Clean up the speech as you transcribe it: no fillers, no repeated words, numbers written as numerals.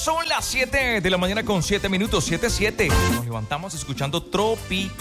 Son las 7 de la mañana con 7 minutos, 7:07. Nos levantamos escuchando Tropical.